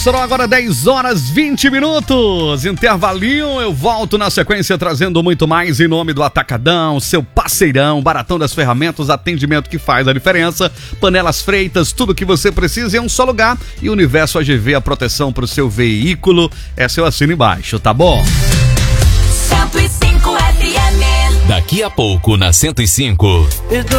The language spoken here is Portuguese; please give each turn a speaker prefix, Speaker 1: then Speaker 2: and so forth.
Speaker 1: Serão agora 10 horas 20 minutos, intervalinho, eu volto na sequência trazendo muito mais em nome do Atacadão, seu parceirão, baratão das ferramentas, atendimento que faz a diferença, panelas Freitas, tudo que você precisa em um só lugar e Universo AGV, a proteção para o seu veículo, é seu assino embaixo, tá bom?
Speaker 2: 105 FM.
Speaker 3: Daqui a pouco na 105.